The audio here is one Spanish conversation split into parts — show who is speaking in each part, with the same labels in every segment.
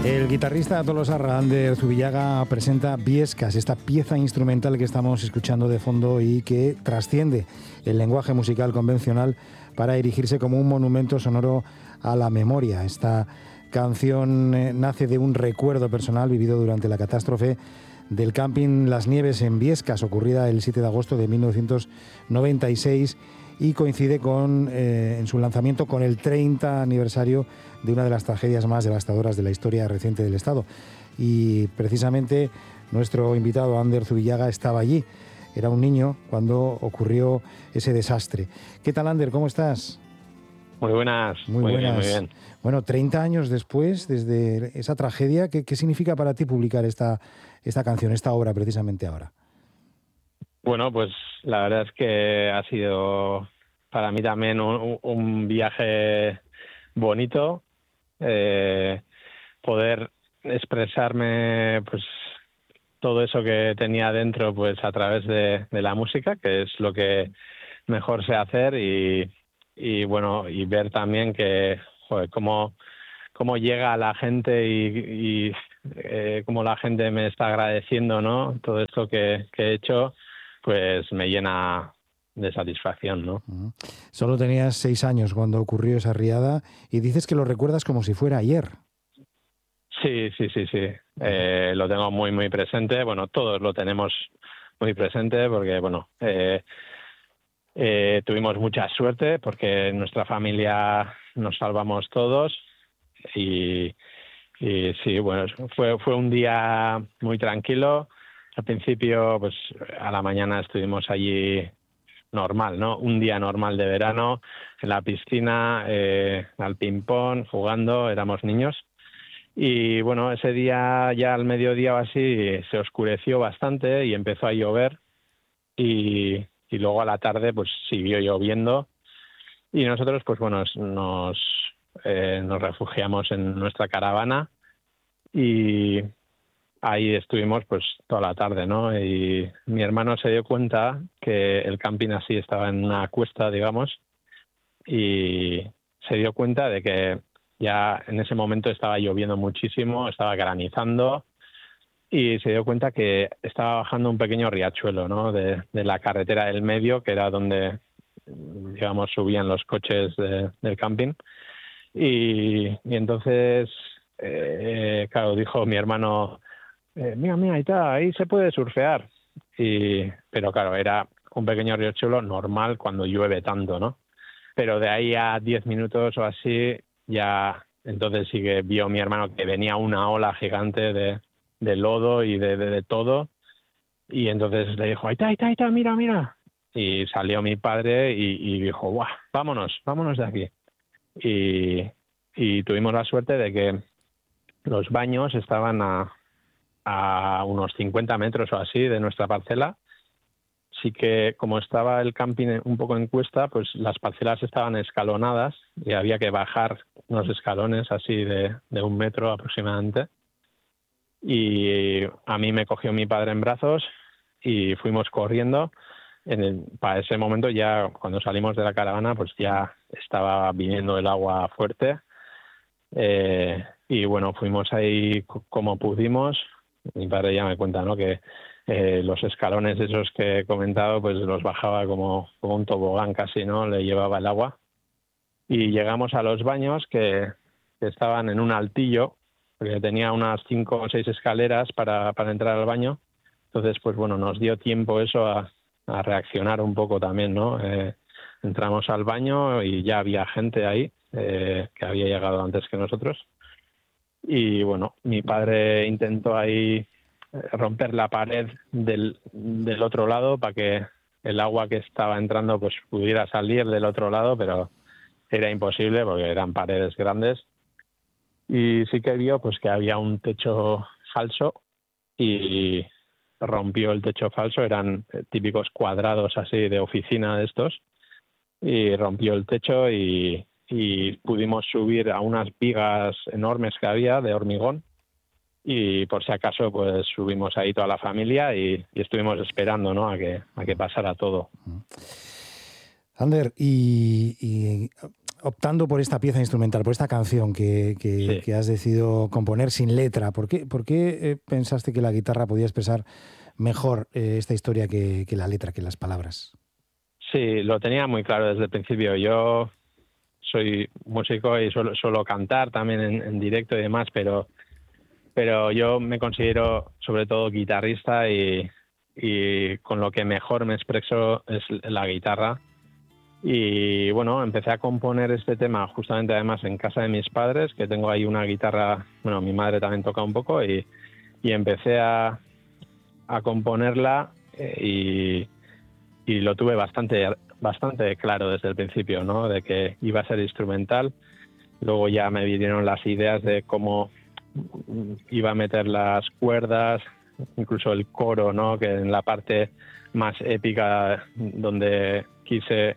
Speaker 1: El guitarrista tolosarra Ander Zubillaga presenta Viescas, esta pieza instrumental que estamos escuchando de fondo y que trasciende el lenguaje musical convencional para erigirse como un monumento sonoro a la memoria. Esta canción nace de un recuerdo personal vivido durante la catástrofe del camping Las Nieves en Viescas, ocurrida el 7 de agosto de 1996, y coincide en su lanzamiento con el 30 aniversario de una de las tragedias más devastadoras de la historia reciente del Estado. Y precisamente nuestro invitado Ander Zubillaga estaba allí. Era un niño cuando ocurrió ese desastre. ¿Qué tal, Ander? ¿Cómo estás?
Speaker 2: Muy buenas. Muy buenas. Muy bien.
Speaker 1: Bueno, 30 años después, desde esa tragedia, ¿qué significa para ti publicar esta canción, esta obra, precisamente ahora?
Speaker 2: Bueno, pues la verdad es que ha sido para mí también un viaje bonito, poder expresarme pues todo eso que tenía dentro pues a través de la música, que es lo que mejor sé hacer, y bueno, y ver también que joder, cómo llega a la gente y cómo la gente me está agradeciendo, ¿no? Todo esto que he hecho, pues me llena de satisfacción, ¿no?
Speaker 1: Solo tenías 6 años cuando ocurrió esa riada y dices que lo recuerdas como si fuera ayer.
Speaker 2: Sí. Lo tengo muy, muy presente. Bueno, todos lo tenemos muy presente porque, bueno, tuvimos mucha suerte porque en nuestra familia nos salvamos todos y sí, bueno, fue un día muy tranquilo. Al principio, pues a la mañana estuvimos allí normal, ¿no? Un día normal de verano, en la piscina, al ping-pong, jugando, éramos niños. Y bueno, ese día ya al mediodía o así se oscureció bastante y empezó a llover y luego a la tarde pues siguió lloviendo y nosotros pues bueno nos refugiamos en nuestra caravana y ahí estuvimos pues toda la tarde, ¿no? Y mi hermano se dio cuenta que el camping así estaba en una cuesta, digamos, y se dio cuenta de que ya en ese momento estaba lloviendo muchísimo, estaba granizando y se dio cuenta que estaba bajando un pequeño riachuelo, ¿no? De la carretera del medio, que era donde, digamos, subían los coches del camping. Y entonces, claro, dijo mi hermano, mira, ahí está, ahí se puede surfear. Pero claro, era un pequeño riachuelo normal cuando llueve tanto, ¿no? Pero de ahí a 10 minutos o así, ya entonces sí que vio mi hermano que venía una ola gigante de lodo y de todo. Y entonces le dijo, ahí está, mira. Y salió mi padre y dijo, ¡guau! Vámonos de aquí. Y tuvimos la suerte de que los baños estaban a unos 50 metros o así de nuestra parcela. Sí que como estaba el camping un poco en cuesta, pues las parcelas estaban escalonadas y había que bajar unos escalones así de 1 metro aproximadamente. Y a mí me cogió mi padre en brazos y fuimos corriendo. Para ese momento ya cuando salimos de la caravana pues ya estaba viniendo el agua fuerte. Y bueno, fuimos ahí como pudimos. Mi padre ya me cuenta, ¿no? Que los escalones esos que he comentado, pues los bajaba como un tobogán casi, ¿no? Le llevaba el agua. Y llegamos a los baños que estaban en un altillo, porque tenía unas 5 o 6 escaleras para entrar al baño. Entonces, pues bueno, nos dio tiempo eso a reaccionar un poco también, ¿no? Entramos al baño y ya había gente ahí que había llegado antes que nosotros. Y bueno, mi padre intentó ahí romper la pared del otro lado para que el agua que estaba entrando pues pudiera salir del otro lado, pero era imposible porque eran paredes grandes. Y sí que vio pues que había un techo falso y rompió el techo falso, eran típicos cuadrados así de oficina de estos, y rompió el techo y pudimos subir a unas vigas enormes que había de hormigón y por si acaso pues subimos ahí toda la familia y estuvimos esperando, ¿no? a que pasara todo.
Speaker 1: Ander, y optando por esta pieza instrumental, por esta canción
Speaker 2: Sí.
Speaker 1: que has decidido componer sin letra. ¿Por qué pensaste que la guitarra podía expresar mejor esta historia que la letra, que las palabras?
Speaker 2: Sí, lo tenía muy claro desde el principio. Yo soy músico y suelo cantar también en directo y demás, pero yo me considero sobre todo guitarrista y con lo que mejor me expreso es la guitarra. Y bueno, empecé a componer este tema justamente además en casa de mis padres, que tengo ahí una guitarra, bueno, mi madre también toca un poco, y empecé a componerla, y lo tuve bastante claro desde el principio, ¿no? De que iba a ser instrumental. Luego ya me vinieron las ideas de cómo iba a meter las cuerdas, incluso el coro, ¿no? Que en la parte más épica donde quise,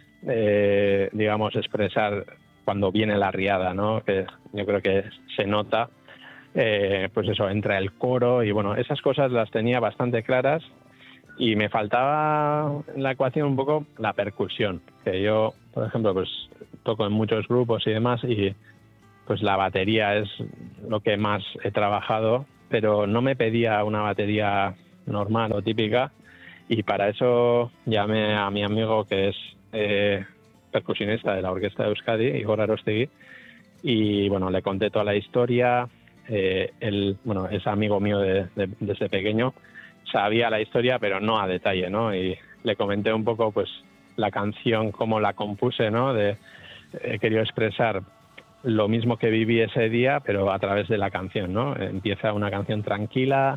Speaker 2: digamos, expresar cuando viene la riada, ¿no? Que yo creo que se nota, pues eso, entra el coro y bueno, esas cosas las tenía bastante claras y me faltaba en la ecuación un poco la percusión, que yo, por ejemplo, pues toco en muchos grupos y demás y pues la batería es lo que más he trabajado, pero no me pedía una batería normal o típica y para eso llamé a mi amigo que es percusionista de la Orquesta de Euskadi, Igor Arostegui, y bueno, le conté toda la historia. Él, bueno, es amigo mío desde pequeño, sabía la historia pero no a detalle, ¿no? Y le comenté un poco pues la canción, cómo la compuse, ¿no? He querido expresar lo mismo que viví ese día, pero a través de la canción, ¿no? Empieza una canción tranquila,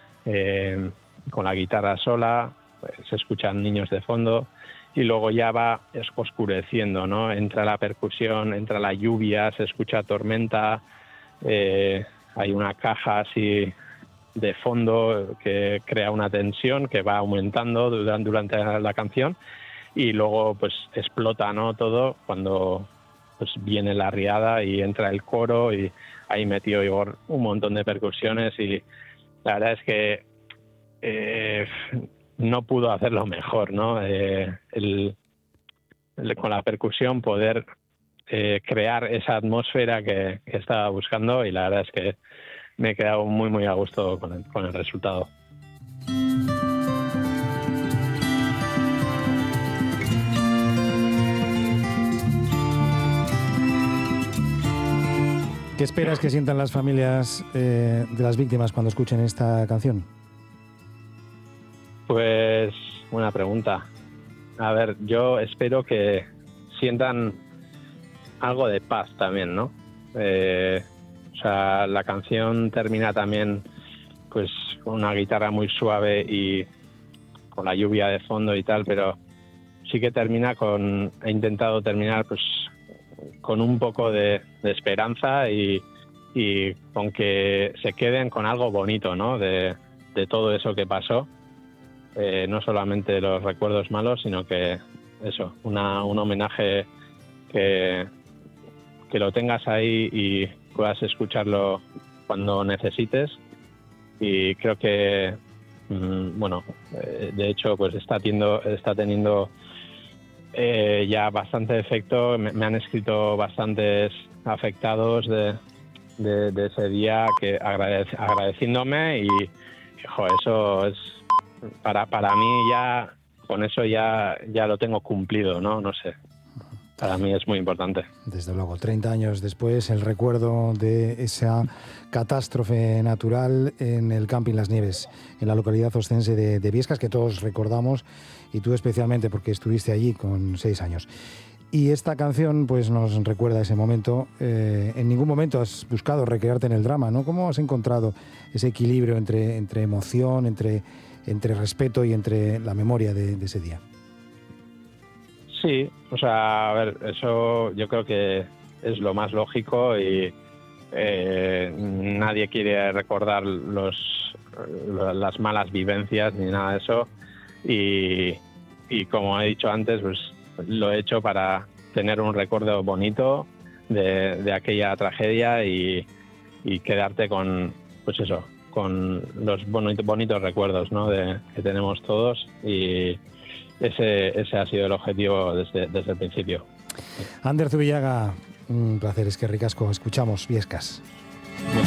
Speaker 2: con la guitarra sola, se escuchan niños de fondo, y luego ya va oscureciendo, ¿no? Entra la percusión, entra la lluvia, se escucha tormenta, hay una caja así de fondo que crea una tensión que va aumentando durante la canción, y luego pues explota, ¿no? Todo cuando pues viene la riada y entra el coro, y ahí metió Igor un montón de percusiones y la verdad es que no pudo hacerlo mejor, ¿no? Con la percusión poder crear esa atmósfera que estaba buscando, y la verdad es que me he quedado muy a gusto con el resultado.
Speaker 1: ¿Qué esperas que sientan las familias de las víctimas cuando escuchen esta canción?
Speaker 2: Pues buena pregunta. A ver, yo espero que sientan algo de paz también, ¿no? O sea, la canción termina también pues con una guitarra muy suave y con la lluvia de fondo y tal, pero sí que he intentado terminar pues con un poco de esperanza y con que se queden con algo bonito, ¿no? De todo eso que pasó. No solamente los recuerdos malos, sino que eso, un homenaje que lo tengas ahí y puedas escucharlo cuando necesites. Y creo que, bueno, de hecho, pues está teniendo ya bastante efecto. Me han escrito bastantes afectados de ese día que agradeciéndome y eso es para mí ya, con eso ya lo tengo cumplido, ¿no? No sé. Para mí es muy importante.
Speaker 1: Desde luego, 30 años después, el recuerdo de esa catástrofe natural en el Camping Las Nieves, en la localidad ostense de Biescas, que todos recordamos, y tú especialmente porque estuviste allí con 6 años. Y esta canción pues nos recuerda ese momento. En ningún momento has buscado recrearte en el drama, ¿no? ¿Cómo has encontrado ese equilibrio entre emoción, entre respeto y entre la memoria de ese día?
Speaker 2: Sí, o sea, a ver, eso yo creo que es lo más lógico y nadie quiere recordar las malas vivencias ni nada de eso, y como he dicho antes, pues lo he hecho para tener un recuerdo bonito de aquella tragedia y quedarte con, pues eso, con los bonitos recuerdos, ¿no? que tenemos todos, y ese ha sido el objetivo desde el principio.
Speaker 1: Ander Zubillaga, un placer, es que ricasco. Escuchamos Viescas.